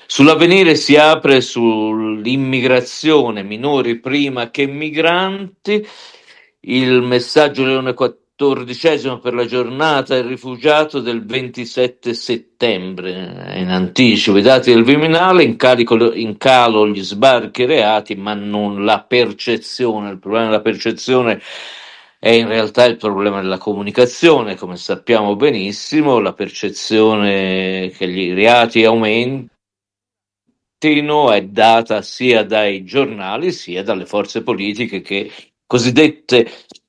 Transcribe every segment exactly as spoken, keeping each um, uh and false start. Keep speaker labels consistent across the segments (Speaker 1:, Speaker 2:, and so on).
Speaker 1: Sull'Avvenire si apre sull'immigrazione, minori prima che migranti, il messaggio Leone quattordicesimo per la giornata del rifugiato del ventisette settembre, in anticipo i dati del Viminale, in, carico, in calo gli sbarchi e reati, ma non la percezione. Il problema della percezione è in realtà il problema della comunicazione, come sappiamo benissimo, la percezione che gli reati aumentino è data sia dai giornali sia dalle forze politiche, che cosiddette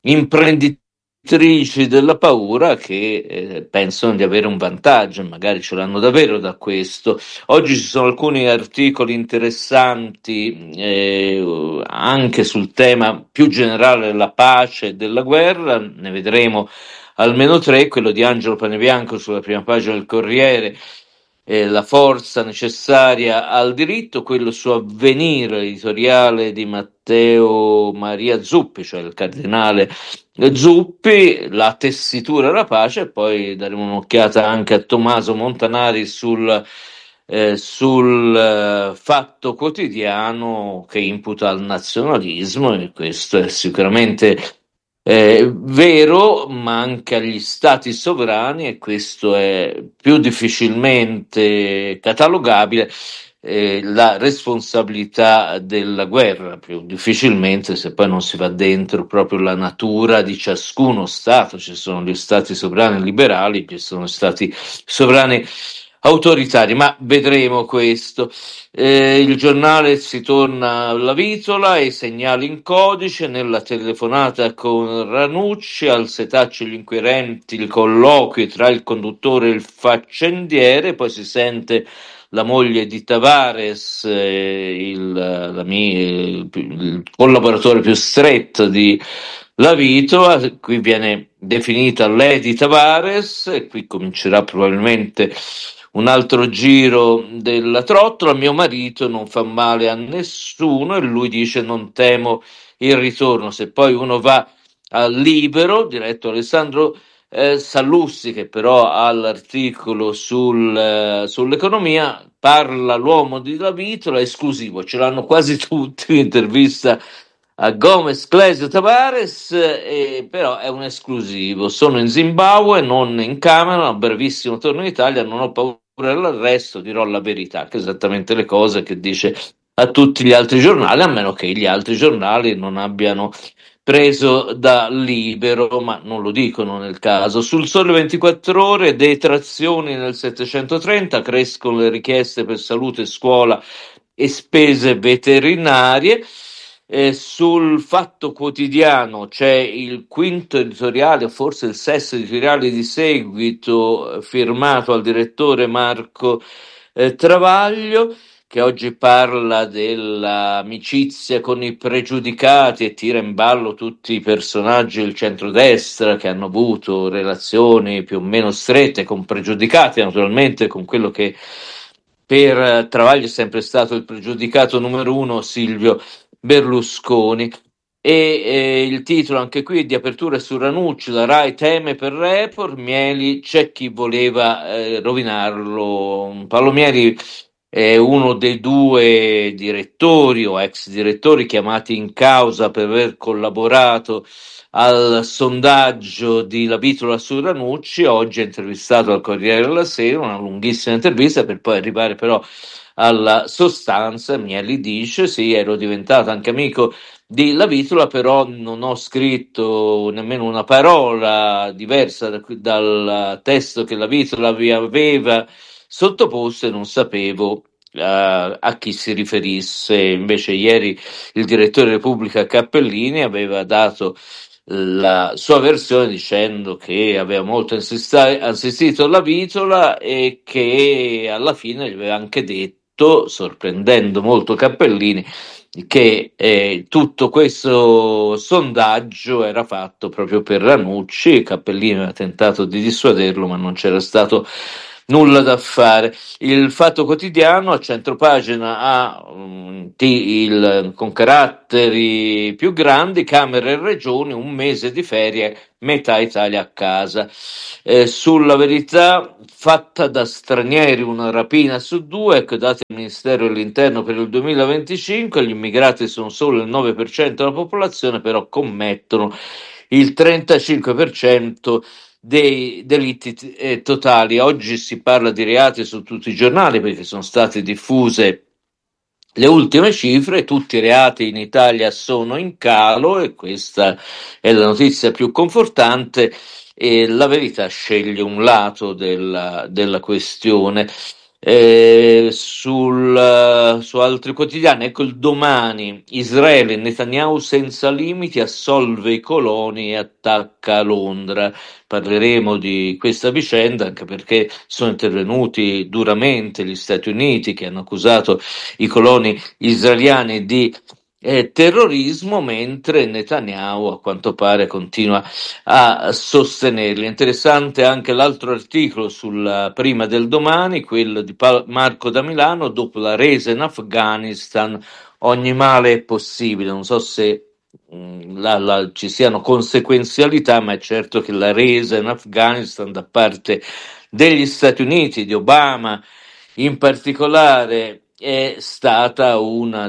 Speaker 1: imprenditrici della paura, che eh, pensano di avere un vantaggio, magari ce l'hanno davvero da questo. Oggi ci sono alcuni articoli interessanti eh, anche sul tema più generale della pace e della guerra, ne vedremo almeno tre: quello di Angelo Panebianco sulla prima pagina del Corriere, eh, la forza necessaria al diritto; quello su Avvenire, editoriale di Matteo Maria Zuppi, cioè il cardinale Zuppi, la tessitura della pace; e poi daremo un'occhiata anche a Tommaso Montanari sul, eh, sul eh, Fatto Quotidiano, che imputa al nazionalismo, e questo è sicuramente eh, vero, ma anche agli stati sovrani, e questo è più difficilmente catalogabile, eh, la responsabilità della guerra, più difficilmente se poi non si va dentro proprio la natura di ciascuno Stato. Ci sono gli stati sovrani liberali, ci sono stati sovrani autoritari, ma vedremo questo. Eh, il giornale si torna alla Vitola e i segnali in codice nella telefonata con Ranucci, al setaccio gli inquirenti, il colloquio tra il conduttore e il faccendiere, poi si sente la moglie di Tavares, eh, il, la mia, il, il collaboratore più stretto di La Vitola. Qui viene definita Lady Tavares, e qui comincerà probabilmente un altro giro della trottola. Mio marito non fa male a nessuno, e lui dice: non temo il ritorno. Se poi uno va al Libero, diretto Alessandro eh, Sallussi, che però ha l'articolo sul, eh, sull'economia, parla l'uomo di La Vitola, esclusivo, ce l'hanno quasi tutti, intervista a Gomez, Clesio, Tavares, eh, però è un esclusivo. Sono in Zimbabwe, non in Camerun, a brevissimo torno in Italia, non ho paura dell'arresto, dirò la verità, che è esattamente le cose che dice a tutti gli altri giornali, a meno che gli altri giornali non abbiano preso da Libero, ma non lo dicono nel caso. Sul Sole ventiquattro Ore, detrazioni nel settecentotrenta, crescono le richieste per salute, scuola e spese veterinarie. Eh, sul Fatto Quotidiano c'è il quinto editoriale, o forse il sesto editoriale di seguito, eh, firmato al direttore Marco eh, Travaglio, che oggi parla dell'amicizia con i pregiudicati e tira in ballo tutti i personaggi del centrodestra che hanno avuto relazioni più o meno strette con pregiudicati, naturalmente con quello che per Travaglio è sempre stato il pregiudicato numero uno, Silvio Berlusconi. E eh, il titolo anche qui di apertura è su Ranucci: la Rai teme per Report, Mieli c'è chi voleva eh, rovinarlo. Palomieri è uno dei due direttori o ex direttori chiamati in causa per aver collaborato al sondaggio di La Vitola su Ranucci. Oggi è intervistato al Corriere della Sera, una lunghissima intervista, per poi arrivare però alla sostanza. Mieli dice: sì, ero diventato anche amico di La Vitola, però non ho scritto nemmeno una parola diversa da- dal testo che La Vitola vi aveva sottoposto, e non sapevo eh, a chi si riferisse. Invece ieri il direttore Repubblica Cappellini aveva dato la sua versione, dicendo che aveva molto insista- insistito La Vitola, e che alla fine gli aveva anche detto, sorprendendo molto Cappellini, che eh, tutto questo sondaggio era fatto proprio per Ranucci. Cappellini aveva tentato di dissuaderlo, ma non c'era stato nulla da fare. Il Fatto Quotidiano a centropagina ha um, ti- il, con caratteri più grandi, Camere e Regioni, un mese di ferie, metà Italia a casa. Eh, sulla Verità, fatta da stranieri una rapina su due, ecco, dati del Ministero dell'Interno per il duemilaventicinque, gli immigrati sono solo il nove per cento della popolazione, però commettono il trentacinque per cento dei delitti eh, totali. Oggi si parla di reati su tutti i giornali perché sono state diffuse le ultime cifre. Tutti i reati in Italia sono in calo e questa è la notizia più confortante. E La Verità sceglie un lato della, della questione. Eh, sul, su altri quotidiani, ecco il Domani, Israele, Netanyahu senza limiti assolve i coloni e attacca Londra. Parleremo di questa vicenda anche perché sono intervenuti duramente gli Stati Uniti, che hanno accusato i coloni israeliani di eh, terrorismo, mentre Netanyahu a quanto pare continua a sostenerli. Interessante anche l'altro articolo sulla Prima del Domani, quello di Pa- Marco da Milano: dopo la resa in Afghanistan ogni male è possibile. Non so se mh, la- la- ci siano conseguenzialità, ma è certo che la resa in Afghanistan da parte degli Stati Uniti, di Obama in particolare, è stata una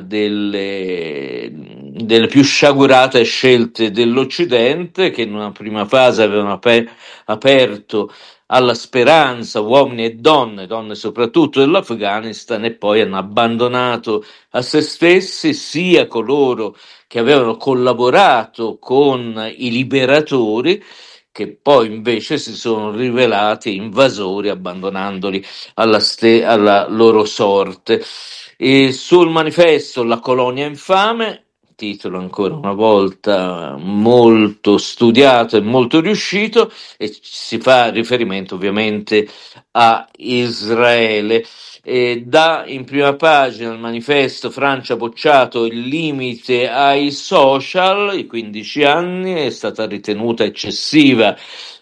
Speaker 1: delle, delle più sciagurate scelte dell'Occidente, che in una prima fase avevano ape- aperto alla speranza uomini e donne, donne soprattutto dell'Afghanistan, e poi hanno abbandonato a se stessi sia coloro che avevano collaborato con i liberatori, che poi invece si sono rivelati invasori, abbandonandoli alla, ste- alla loro sorte. E sul Manifesto La colonia infame, titolo ancora una volta molto studiato e molto riuscito, e si fa riferimento ovviamente a Israele. E dà in prima pagina il Manifesto: Francia ha bocciato il limite ai social, i quindici anni, è stata ritenuta eccessiva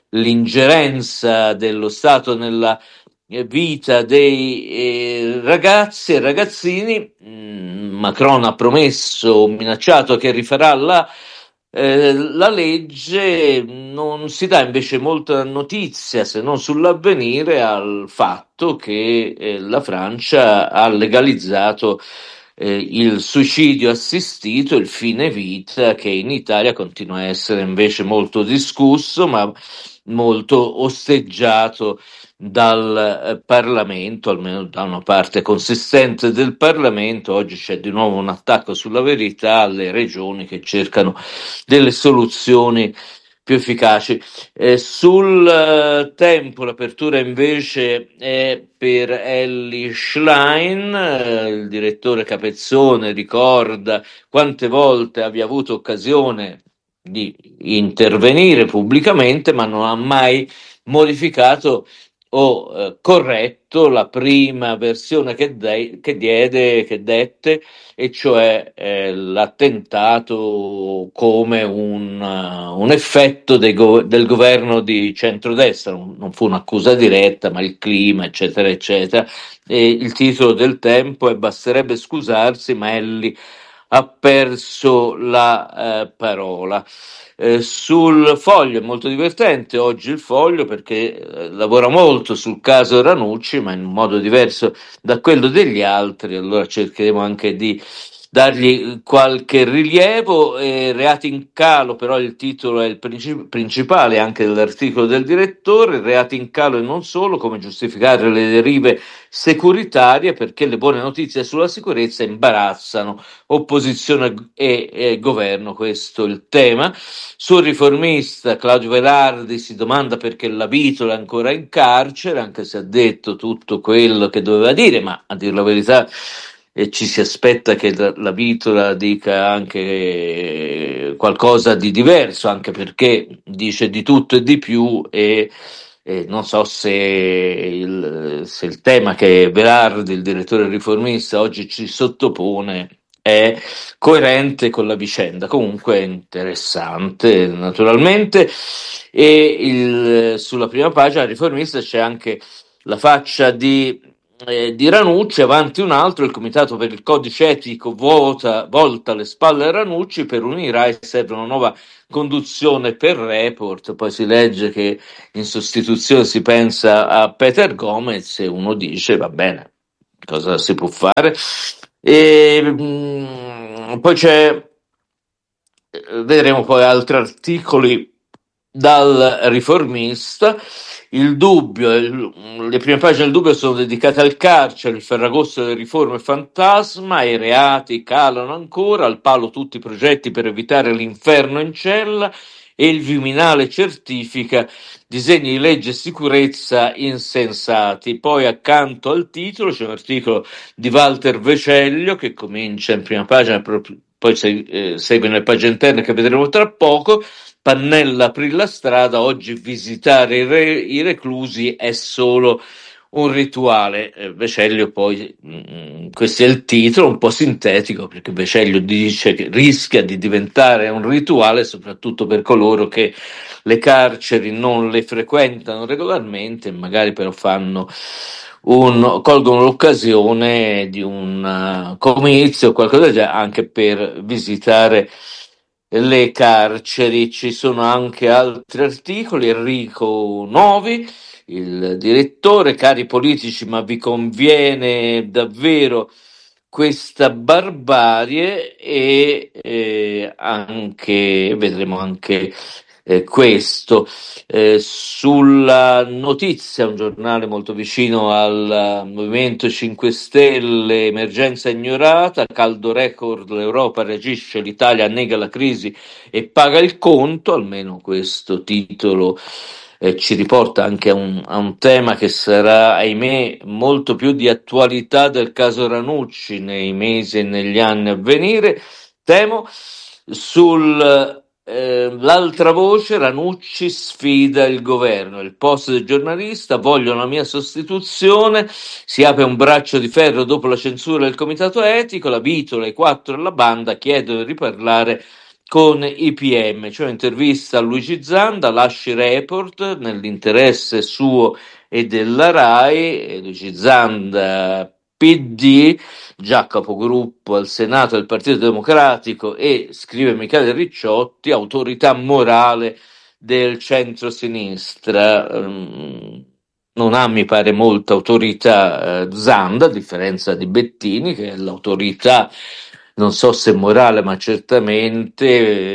Speaker 1: l'ingerenza dello Stato nella eh, vita dei eh, ragazzi e ragazzini. Mm, Macron ha promesso, minacciato che rifarà la, eh, la legge. Non si dà invece molta notizia, se non sull'avvenire, al fatto che eh, la Francia ha legalizzato eh, il suicidio assistito, il fine vita, che in Italia continua a essere invece molto discusso, ma molto osteggiato dal eh, Parlamento, almeno da una parte consistente del Parlamento. Oggi c'è di nuovo un attacco sulla Verità alle regioni che cercano delle soluzioni più efficaci. Eh, sul eh, Tempo l'apertura invece è per Elly Schlein. Eh, il direttore Capezzone ricorda quante volte abbia avuto occasione di intervenire pubblicamente, ma non ha mai modificato o eh, corretto la prima versione che, de- che diede, che dette, e cioè eh, l'attentato come un, uh, un effetto dei go- del governo di centrodestra. Non, non fu un'accusa diretta, ma il clima, eccetera, eccetera. E il titolo del Tempo è: basterebbe scusarsi, ma Elly ha perso la eh, parola. Eh, sul Foglio è molto divertente oggi il Foglio, perché eh, lavora molto sul caso Ranucci, ma in un modo diverso da quello degli altri. Allora cercheremo anche di dargli qualche rilievo. Eh, reati in calo, però il titolo è il princip- principale anche dell'articolo del direttore: reati in calo e non solo, come giustificare le derive securitarie, perché le buone notizie sulla sicurezza imbarazzano opposizione e, e governo. Questo è il tema. Sul Riformista, Claudio Velardi si domanda perché la Vitola è ancora in carcere, anche se ha detto tutto quello che doveva dire, ma a dir la verità e ci si aspetta che la, la Vitola dica anche eh, qualcosa di diverso, anche perché dice di tutto e di più. E e non so se il, se il tema che Velardi, il direttore riformista, oggi ci sottopone è coerente con la vicenda. Comunque è interessante, naturalmente. E il, sulla prima pagina riformista c'è anche la faccia di, eh, di Ranucci, avanti un altro, il Comitato per il Codice Etico vota, volta le spalle a Ranucci, per Unirai serve una nuova conduzione per Report, poi si legge che in sostituzione si pensa a Peter Gomez e uno dice va bene, cosa si può fare? E, mh, poi c'è, vedremo poi altri articoli dal Riformista. Il dubbio, il, le prime pagine del dubbio sono dedicate al carcere, il Ferragosto delle riforme fantasma, i reati calano ancora, al palo tutti i progetti per evitare l'inferno in cella e il Viminale certifica disegni di legge e sicurezza insensati. Poi accanto al titolo c'è un articolo di Walter Veceglio che comincia in prima pagina, poi eh, segue nelle pagine interne che vedremo tra poco. Pannella aprì la strada, oggi visitare i, re, i reclusi è solo un rituale. Eh, Veceglio poi, mh, questo è il titolo, un po' sintetico, perché Veceglio dice che rischia di diventare un rituale, soprattutto per coloro che le carceri non le frequentano regolarmente, magari però fanno un, colgono l'occasione di un uh, comizio o qualcosa del genere anche per visitare le carceri. Ci sono anche altri articoli. Enrico Novi, il direttore, cari politici, ma vi conviene davvero questa barbarie? E eh, anche vedremo anche eh, questo. Eh, sulla Notizia, un giornale molto vicino al uh, Movimento cinque Stelle, emergenza ignorata, caldo record, l'Europa reagisce, l'Italia nega la crisi e paga il conto, almeno questo titolo eh, ci riporta anche a un, a un tema che sarà, ahimè, molto più di attualità del caso Ranucci nei mesi e negli anni a venire, temo. Sul eh, l'altra voce, Ranucci sfida il governo, il post del giornalista, vogliono la mia sostituzione, si apre un braccio di ferro dopo la censura del comitato etico, la Vitola, i quattro e la banda chiedono di riparlare con i P M. C'è un'intervista a Luigi Zanda, lasci Report nell'interesse suo e della RAI, e Luigi Zanda P D, già capogruppo al Senato del Partito Democratico, e scrive Michele Ricciotti, autorità morale del centro-sinistra. Um, non ha, mi pare, molta autorità eh, Zanda, a differenza di Bettini, che è l'autorità, non so se morale, ma certamente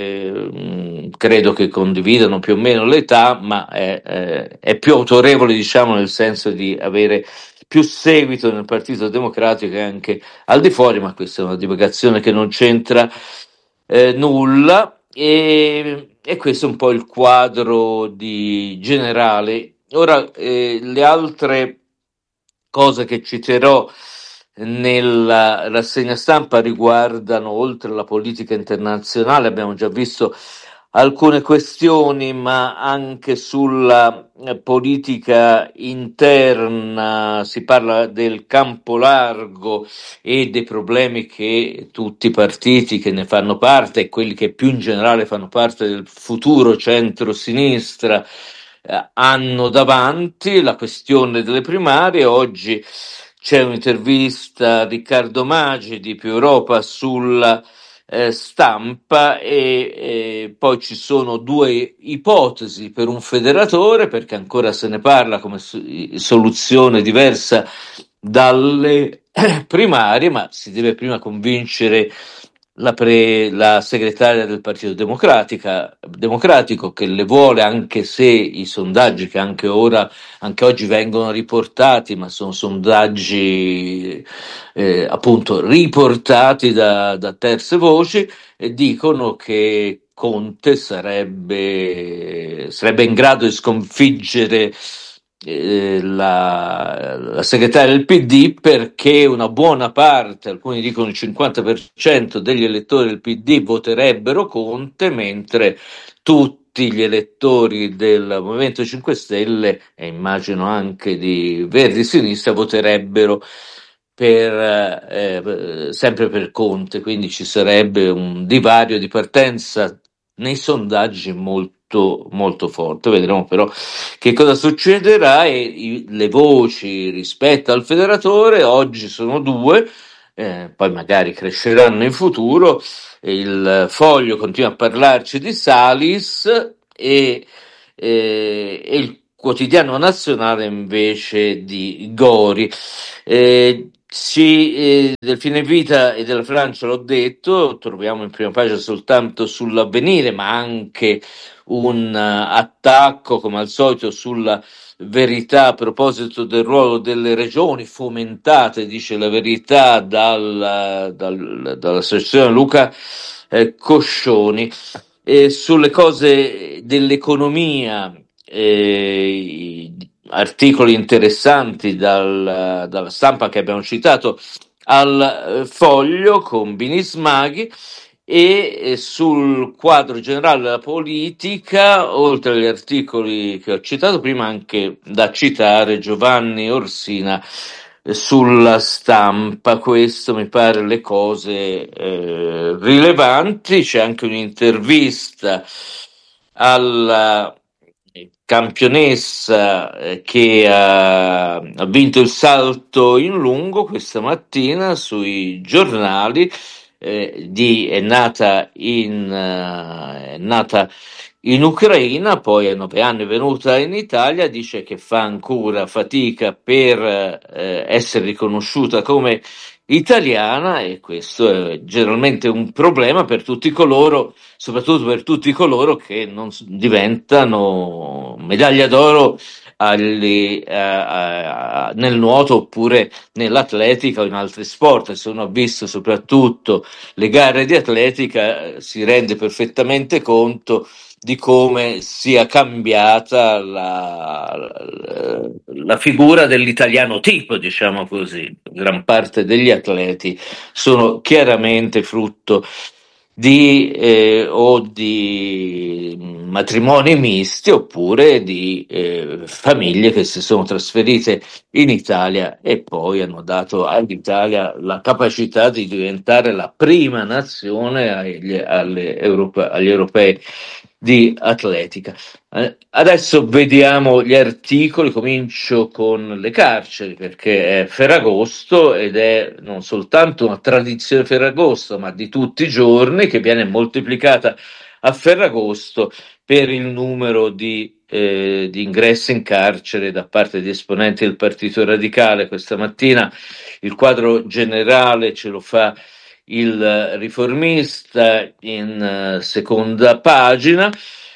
Speaker 1: eh, credo che condividano più o meno l'età, ma è, eh, è più autorevole, diciamo, nel senso di avere più seguito nel Partito Democratico e anche al di fuori, ma questa è una divagazione che non c'entra eh, nulla. E, e questo è un po' il quadro di generale. Ora, eh, le altre cose che citerò nella rassegna stampa riguardano, oltre alla politica internazionale, abbiamo già visto alcune questioni, ma anche sulla eh, politica interna si parla del campo largo e dei problemi che tutti i partiti che ne fanno parte e quelli che più in generale fanno parte del futuro centro-sinistra eh, hanno davanti. La questione delle primarie, oggi c'è un'intervista a Riccardo Maggi di Più Europa sulla eh, Stampa, e, e poi ci sono due ipotesi per un federatore, perché ancora se ne parla come soluzione diversa dalle primarie, ma si deve prima convincere la, pre, la segretaria del Partito Democratica, Democratico, che le vuole, anche se i sondaggi che anche ora, anche oggi vengono riportati, ma sono sondaggi eh, appunto riportati da, da terze voci, e dicono che Conte sarebbe, sarebbe in grado di sconfiggere eh, la, la segretaria del P D, perché una buona parte, alcuni dicono il cinquanta per cento degli elettori del P D voterebbero Conte, mentre tutti gli elettori del Movimento cinque Stelle, e immagino anche di Verdi Sinistra, voterebbero per, eh, sempre per Conte, quindi ci sarebbe un divario di partenza nei sondaggi molto molto molto forte. Vedremo però che cosa succederà, e i, le voci rispetto al federatore oggi sono due, eh, poi magari cresceranno in futuro. Il Foglio continua a parlarci di Salis e, eh, e il quotidiano nazionale invece di Gori. Eh, sì, eh, del fine vita e della Francia l'ho detto, troviamo in prima pagina soltanto sull'Avvenire, ma anche un uh, attacco, come al solito, sulla Verità a proposito del ruolo delle regioni, fomentate, dice la Verità, dal, dal, dall'associazione Luca eh, Coscioni. E sulle cose dell'economia, eh, articoli interessanti dal, dalla stampa che abbiamo citato al eh, Foglio con Binis Maghi, e eh, sul quadro generale della politica, oltre agli articoli che ho citato prima, anche da citare Giovanni Orsina eh, sulla Stampa. Questo mi pare le cose eh, rilevanti. C'è anche un'intervista alla campionessa eh, che ha, ha vinto il salto in lungo questa mattina sui giornali. Eh, di, è nata in eh, è nata in Ucraina, poi a nove anni è venuta in Italia, dice che fa ancora fatica per eh, essere riconosciuta come italiana, e questo è generalmente un problema per tutti coloro, soprattutto per tutti coloro che non diventano medaglia d'oro agli, a, a, nel nuoto oppure nell'atletica o in altri sport. Se uno ha visto soprattutto le gare di atletica si rende perfettamente conto di come sia cambiata la, la, la figura dell'italiano tipo, diciamo così. Gran parte degli atleti sono chiaramente frutto di eh, o di matrimoni misti oppure di eh, famiglie che si sono trasferite in Italia e poi hanno dato all'Italia la capacità di diventare la prima nazione agli, alle Europe, agli europei di atletica. Eh, adesso vediamo gli articoli, comincio con le carceri perché è Ferragosto ed è non soltanto una tradizione Ferragosto ma di tutti i giorni che viene moltiplicata a Ferragosto per il numero di, eh, di ingressi in carcere da parte di esponenti del Partito Radicale. Questa mattina il quadro generale ce lo fa il Riformista in uh, seconda pagina.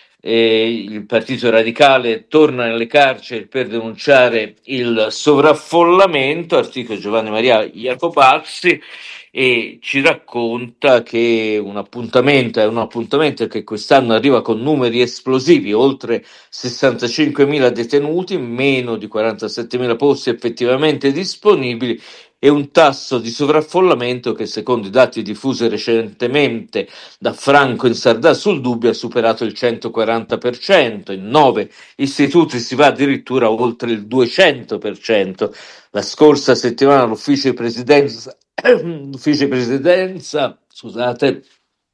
Speaker 1: E il Partito Radicale torna nelle carceri per denunciare il sovraffollamento, articolo Giovanni Maria Iacobazzi, e ci racconta che un appuntamento è un appuntamento che quest'anno arriva con numeri esplosivi, oltre sessantacinquemila detenuti, meno di quarantasettemila posti effettivamente disponibili e un tasso di sovraffollamento che, secondo i dati diffusi recentemente da Franco in Sardà sul Dubbio, ha superato il centoquaranta per cento. In nove istituti si va addirittura oltre il duecento per cento. La scorsa settimana l'ufficio di presidenza, l'ufficio di presidenza, scusate,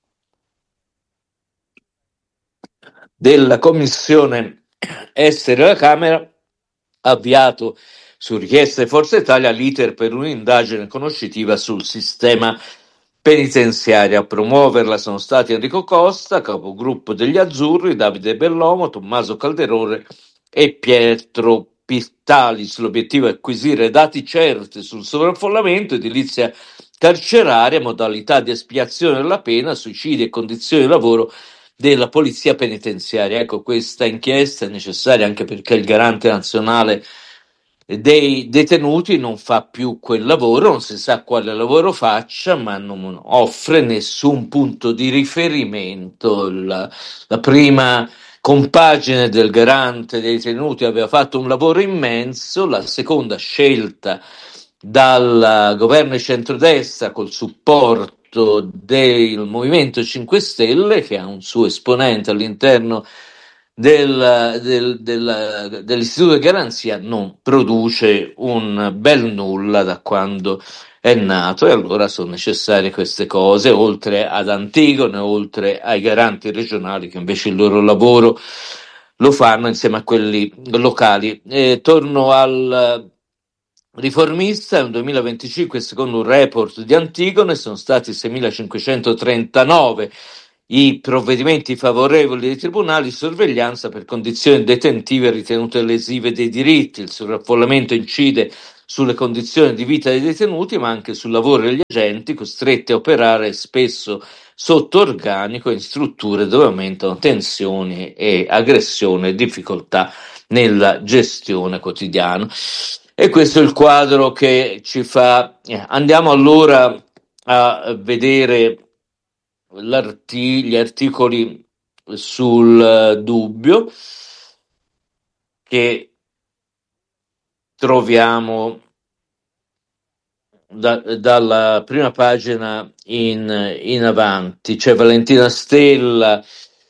Speaker 1: della Commissione Esteri della Camera ha avviato, su richiesta di Forza Italia, l'iter per un'indagine conoscitiva sul sistema penitenziario. A promuoverla sono stati Enrico Costa, capogruppo degli Azzurri, Davide Bellomo, Tommaso Calderone e Pietro Pittalis. L'obiettivo è acquisire dati certi sul sovraffollamento, edilizia carceraria, modalità di espiazione della pena, suicidi e condizioni di lavoro della polizia penitenziaria. Ecco, questa inchiesta è necessaria anche perché il garante nazionale dei detenuti non fa più quel lavoro, non si sa quale lavoro faccia, ma non offre nessun punto di riferimento. La, la prima compagine del garante dei detenuti aveva fatto un lavoro immenso, la seconda, scelta dal governo di centrodestra col supporto del Movimento cinque Stelle, che ha un suo esponente all'interno del, del, del, dell'Istituto di Garanzia, non produce un bel nulla da quando è nato, e allora sono necessarie queste cose, oltre ad Antigone, oltre ai garanti regionali che invece il loro lavoro lo fanno insieme a quelli locali. E torno al Riformista. Nel duemilaventicinque, secondo un report di Antigone, sono stati seimilacinquecentotrentanove i provvedimenti favorevoli dei tribunali di sorveglianza per condizioni detentive ritenute lesive dei diritti. Il sovraffollamento incide sulle condizioni di vita dei detenuti, ma anche sul lavoro degli agenti, costretti a operare spesso sotto organico in strutture dove aumentano tensioni e aggressione e difficoltà nella gestione quotidiana. E questo è il quadro che ci fa. Andiamo allora a vedere l'arti- gli articoli sul uh, Dubbio che troviamo da, dalla prima pagina in, in avanti. C'è Valentina Stella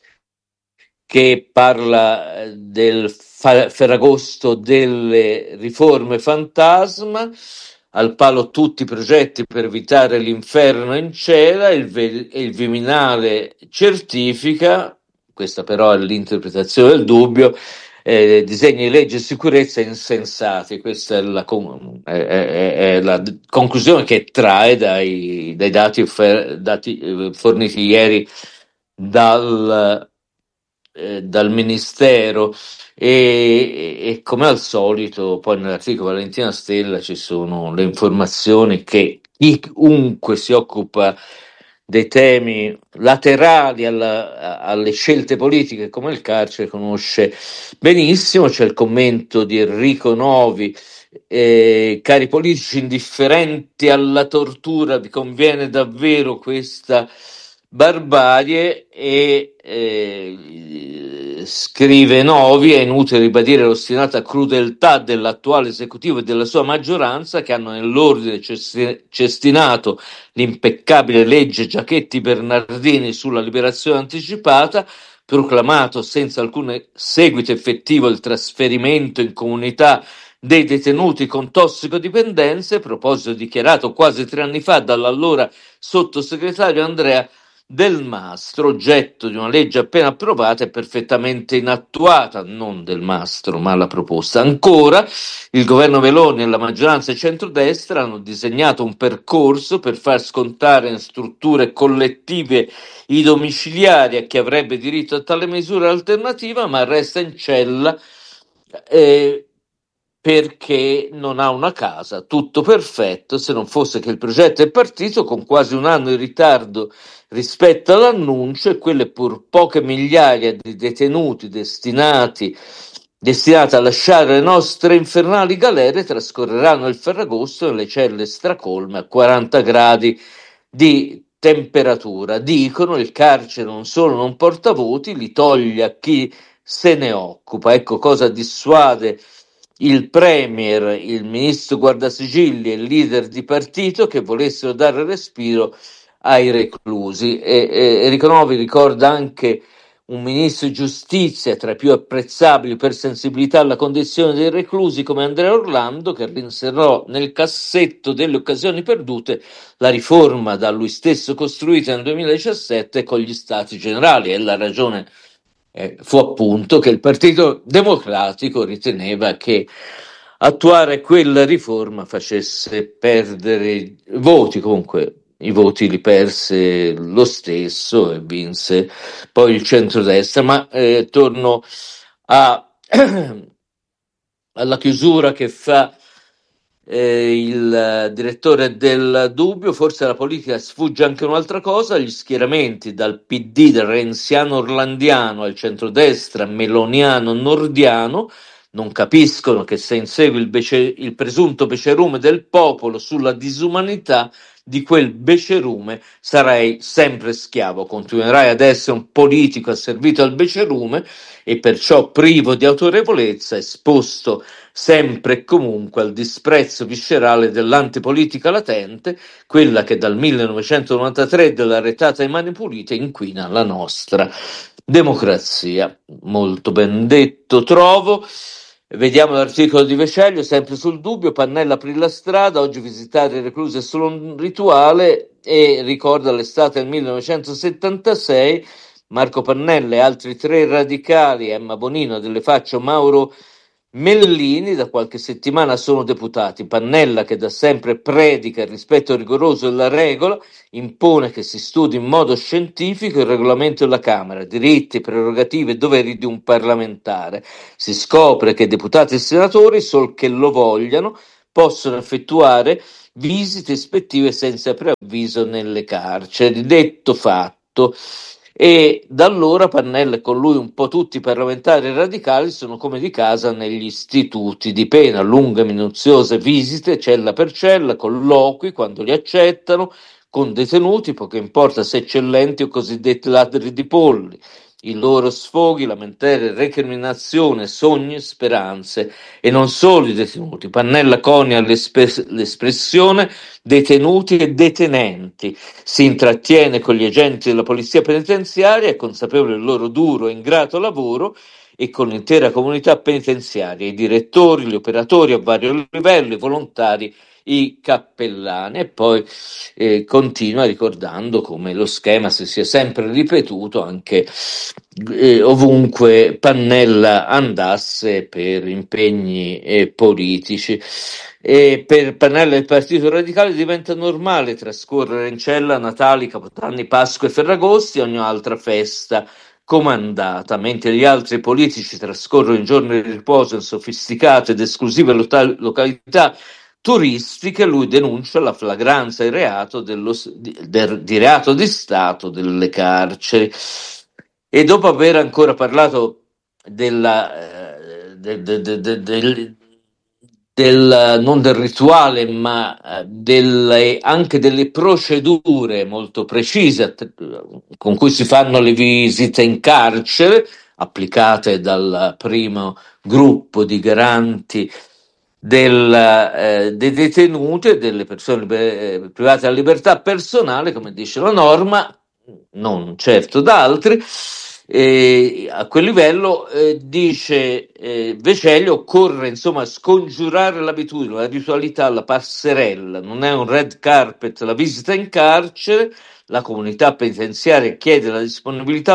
Speaker 1: che parla del fa- Ferragosto delle riforme fantasma, al palo tutti i progetti per evitare l'inferno in cella, il, ve- il Viminale certifica, questa però è l'interpretazione del Dubbio, eh, disegni di legge e sicurezza insensati. Questa è la, con- è, è- è la d- conclusione che trae dai, dai dati, offer- dati eh, forniti ieri dal, eh, dal Ministero. E, e come al solito poi nell'articolo Valentina Stella ci sono le informazioni che chiunque si occupa dei temi laterali alla, alle scelte politiche come il carcere conosce benissimo. C'è il commento di Enrico Novi: eh, cari politici indifferenti alla tortura, vi conviene davvero questa barbarie? E eh, scrive Novi: è inutile ribadire l'ostinata crudeltà dell'attuale esecutivo e della sua maggioranza, che hanno nell'ordine cesti- cestinato l'impeccabile legge Giachetti-Bernardini sulla liberazione anticipata, proclamato senza alcun seguito effettivo il trasferimento in comunità dei detenuti con tossicodipendenze, proposito dichiarato quasi tre anni fa dall'allora sottosegretario Andrea Del Mastro, oggetto di una legge appena approvata e perfettamente inattuata, non Del Mastro ma la proposta. Ancora, il governo Meloni e la maggioranza di centrodestra hanno disegnato un percorso per far scontare in strutture collettive i domiciliari a chi avrebbe diritto a tale misura alternativa, ma resta in cella eh, perché non ha una casa. Tutto perfetto, se non fosse che il progetto è partito con quasi un anno di ritardo rispetto all'annuncio, e quelle pur poche migliaia di detenuti destinati destinati a lasciare le nostre infernali galere trascorreranno il Ferragosto nelle celle stracolme a quaranta gradi di temperatura. Dicono: il carcere non solo non porta voti, li toglie a chi se ne occupa. Ecco cosa dissuade il premier, il ministro Guardasigilli e il leader di partito che volessero dare respiro ai reclusi. E, e Enrico Novi ricorda anche un ministro di giustizia tra i più apprezzabili per sensibilità alla condizione dei reclusi come Andrea Orlando, che rinserrò nel cassetto delle occasioni perdute la riforma da lui stesso costruita nel duemiladiciassette con gli stati generali. E la ragione eh, fu appunto che il Partito Democratico riteneva che attuare quella riforma facesse perdere voti. Comunque i voti li perse lo stesso e vinse poi il centrodestra. Ma eh, torno a alla chiusura che fa eh, il uh, direttore del Dubbio. Forse alla politica sfugge anche un'altra cosa: gli schieramenti dal P D del renziano orlandiano al centrodestra meloniano nordiano non capiscono che se insegui il, bece- il presunto becerume del popolo sulla disumanità di quel becerume sarai sempre schiavo, continuerai ad essere un politico asservito al becerume e perciò privo di autorevolezza, esposto sempre e comunque al disprezzo viscerale dell'antipolitica latente, quella che dal millenovecentonovantatré della retata ai mani pulite inquina la nostra democrazia. Molto ben detto, trovo. Vediamo l'articolo di Veceglio, sempre sul Dubbio. Pannella aprì la strada, oggi visitare i reclusi è solo un rituale, e ricorda l'estate del millenovecentosettantasei. Marco Pannella e altri tre radicali, Emma Bonino, Delle Faccio, Mauro Mellini, da qualche settimana sono deputati. Pannella, che da sempre predica il rispetto rigoroso della regola, impone che si studi in modo scientifico il regolamento della Camera, diritti, prerogative e doveri di un parlamentare. Si scopre che deputati e senatori, sol che lo vogliano, possono effettuare visite ispettive senza preavviso nelle carceri. Detto fatto. E da allora Pannella e con lui un po' tutti i parlamentari radicali sono come di casa negli istituti di pena, lunghe minuziose visite cella per cella, colloqui quando li accettano con detenuti, poco importa se eccellenti o cosiddetti ladri di polli, i loro sfoghi, lamentele, recriminazione, sogni, speranze, e non solo i detenuti. Pannella conia l'espe- l'espressione detenuti e detenenti, si intrattiene con gli agenti della polizia penitenziaria, è consapevole del loro duro e ingrato lavoro, e con l'intera comunità penitenziaria, i direttori, gli operatori a vario livello, i volontari, i cappellani. E poi eh, continua ricordando come lo schema si sia sempre ripetuto anche eh, ovunque Pannella andasse per impegni eh, politici. E per Pannella e il Partito Radicale diventa normale trascorrere in cella Natali, Capodanni, Pasqua e Ferragosti e ogni altra festa comandata, mentre gli altri politici trascorrono i giorni di riposo in sofisticate ed esclusive local- località turistiche. Lui denuncia la flagranza e il reato dello, di, del, di reato di Stato delle carceri. E dopo aver ancora parlato della, eh, del, del, del, del, del, non del rituale, ma eh, delle, anche delle procedure molto precise con cui si fanno le visite in carcere, applicate dal primo gruppo di garanti del, eh, dei detenuti e delle persone eh, private della libertà personale, come dice la norma, non certo da altri. E a quel livello eh, dice eh, Veceglio, occorre insomma scongiurare l'abitudine, la ritualità, la passerella, non è un red carpet la visita in carcere. La comunità penitenziaria chiede la disponibilità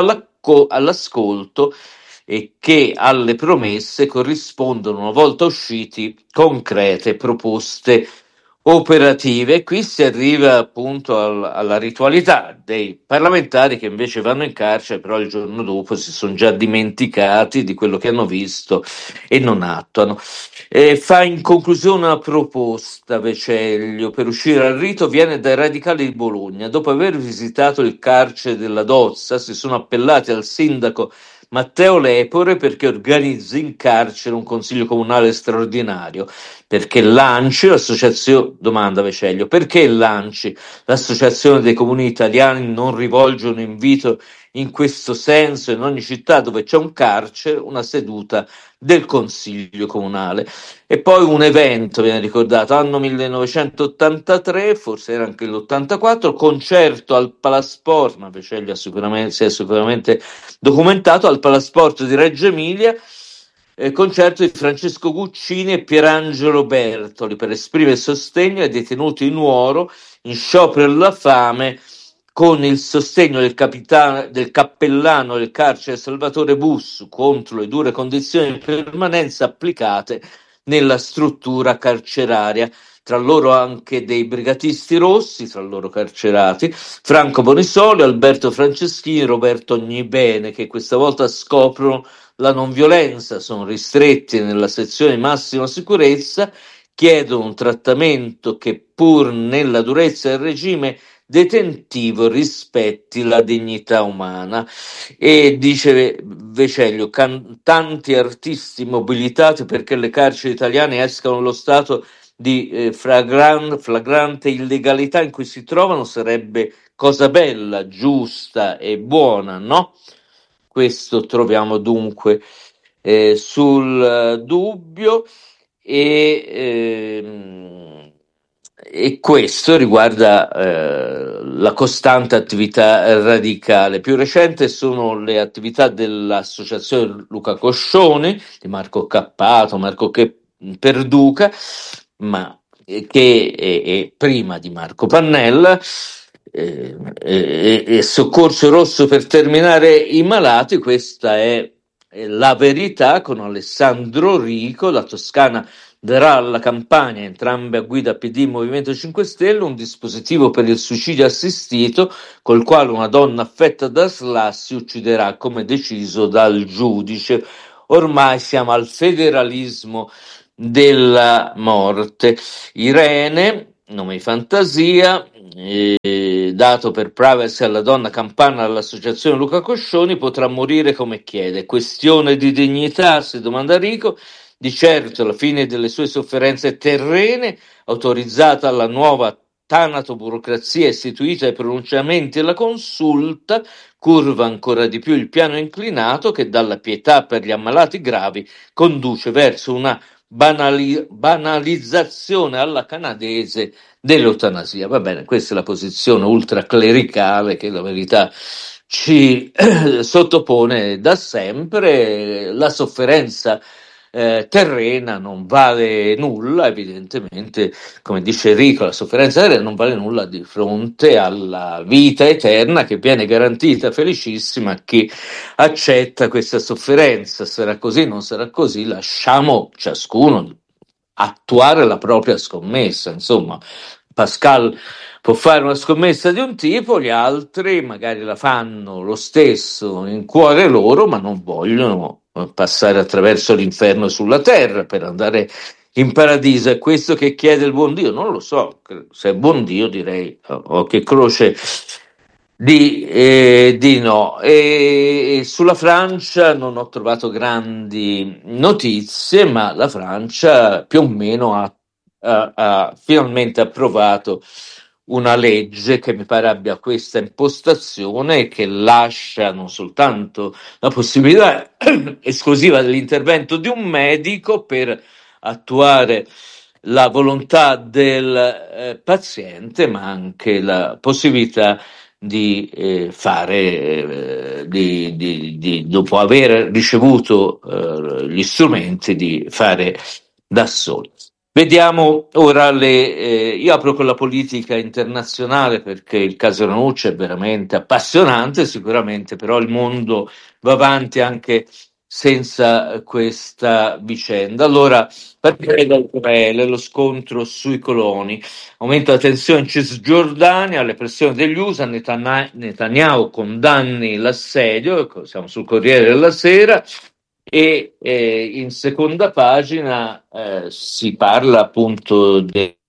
Speaker 1: all'ascolto e che alle promesse corrispondono, una volta usciti, concrete proposte operative. E qui si arriva appunto al, alla ritualità dei parlamentari che invece vanno in carcere, però il giorno dopo si sono già dimenticati di quello che hanno visto e non attuano. E fa in conclusione una proposta, Veceglio, per uscire al rito. Viene dai radicali di Bologna. Dopo aver visitato il carcere della Dozza, si sono appellati al sindaco Matteo Lepore perché organizzi in carcere un consiglio comunale straordinario, perché l'ANCI, l'associazione, domanda Veceglio, perché l'ANCI, l'associazione dei comuni italiani, non rivolge un invito in questo senso in ogni città dove c'è un carcere, una seduta del consiglio comunale. E poi un evento, viene ricordato, anno millenovecentottantatré, forse era anche l'ottantaquattro, concerto al Palasport, ma Veceglio sicuramente, si è sicuramente documentato, al Palasport di Reggio Emilia, eh, concerto di Francesco Guccini e Pierangelo Bertoli per esprimere sostegno ai detenuti in Nuoro in sciopero della fame, con il sostegno del, capitano, del cappellano del carcere Salvatore Bussu contro le dure condizioni di permanenza applicate nella struttura carceraria. Tra loro anche dei brigatisti rossi, tra loro carcerati, Franco Bonisoli, Alberto Franceschini, Roberto Ognibene, che questa volta scoprono la non violenza, sono ristretti nella sezione di massima sicurezza, chiedono un trattamento che pur nella durezza del regime detentivo rispetti la dignità umana. E dice Veceglio, can- tanti artisti mobilitati perché le carceri italiane escano dallo stato di eh, flagran- flagrante illegalità in cui si trovano sarebbe cosa bella, giusta e buona, no? Questo troviamo dunque eh, sul uh, Dubbio. E ehm, E questo riguarda eh, la costante attività radicale. Più recente sono le attività dell'associazione Luca Coscioni, di Marco Cappato, Marco che, Perduca, ma eh, che è, è prima di Marco Pannella, eh, e, e Soccorso Rosso per terminare i malati. Questa è, è la verità, con Alessandro Rico. La Toscana darà alla Campania, entrambe a guida P D Movimento cinque Stelle, un dispositivo per il suicidio assistito col quale una donna affetta da S L A si ucciderà come deciso dal giudice. Ormai siamo al federalismo della morte. Irene, nome di fantasia, eh, dato per privacy alla donna campana dall'associazione Luca Coscioni, potrà morire come chiede. Questione di dignità, si domanda Rico. Di certo la fine delle sue sofferenze terrene, autorizzata la nuova tanatoburocrazia istituita ai pronunciamenti e la consulta, curva ancora di più il piano inclinato che dalla pietà per gli ammalati gravi conduce verso una banali- banalizzazione alla canadese dell'eutanasia. Va bene, questa è la posizione ultraclericale che la verità ci eh, sottopone da sempre. La sofferenza eh, terrena non vale nulla, evidentemente, come dice Enrico, la sofferenza terrena non vale nulla di fronte alla vita eterna che viene garantita felicissima a chi accetta questa sofferenza. Sarà così, non sarà così, lasciamo ciascuno attuare la propria scommessa. Insomma, Pascal può fare una scommessa di un tipo, gli altri magari la fanno lo stesso in cuore loro, ma non vogliono passare attraverso l'inferno sulla terra per andare in paradiso. È questo che chiede il buon Dio? Non lo so, se è buon Dio direi oh, che croce di, eh, di no. E, e sulla Francia non ho trovato grandi notizie, ma la Francia più o meno ha, ha, ha finalmente approvato una legge che mi pare abbia questa impostazione e che lascia non soltanto la possibilità esclusiva dell'intervento di un medico per attuare la volontà del eh, paziente, ma anche la possibilità di eh, fare, eh, di, di, di, dopo aver ricevuto eh, gli strumenti, di fare da soli. Vediamo ora le. Eh, io apro con la politica internazionale perché il caso Ranucci è veramente appassionante, sicuramente, però il mondo va avanti anche senza questa vicenda. Allora, partire da Israele, lo scontro sui coloni. Aumenta la tensione in Cisgiordania, le pressioni degli U S A, Netanyahu condanni l'assedio, siamo sul Corriere della Sera, e eh, in seconda pagina eh, si parla appunto de-